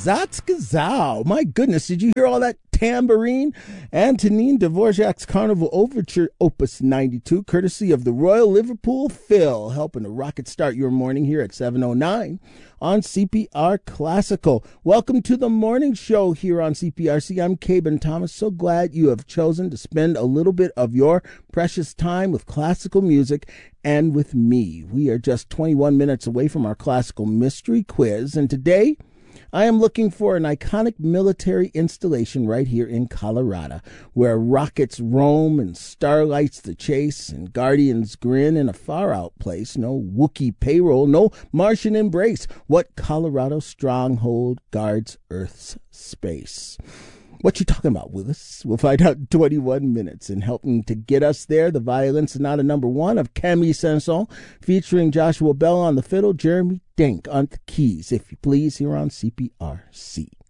Zatskazow. My goodness, did you hear all that tambourine? Antonin Dvorak's Carnival Overture, Opus 92, courtesy of the Royal Liverpool Phil, helping to rocket start your morning here at 7:09 on CPR Classical. Welcome to the morning show here on CPRC. I'm Caben Thomas. So glad you have chosen to spend a little bit of your precious time with classical music and with me. We are just 21 minutes away from our classical mystery quiz, and today I am looking for an iconic military installation right here in Colorado, where rockets roam and starlights the chase and guardians grin in a far-out place. No Wookiee payroll, no Martian embrace. What Colorado stronghold guards Earth's space? What you talking about, Willis? We'll find out in 21 minutes. And helping to get us there, the Violin Sonata No. 1 of Camille Saint-Saëns, featuring Joshua Bell on the fiddle, Jeremy Denk on the keys, if you please, here on CPRC.